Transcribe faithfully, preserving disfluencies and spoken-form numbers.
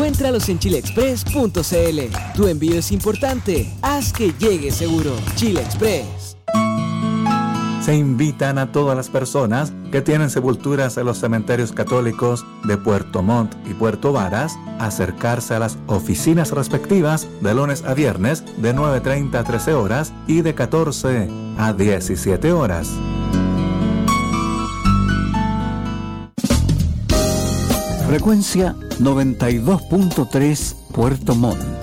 Encuéntralos en chile express punto c l. Tu envío es importante. Haz que llegue seguro. Chile Express. Se invitan a todas las personas que tienen sepulturas en los cementerios católicos de Puerto Montt y Puerto Varas a acercarse a las oficinas respectivas de lunes a viernes de nueve treinta a trece horas y de catorce a diecisiete horas. Frecuencia noventa y dos punto tres Puerto Montt.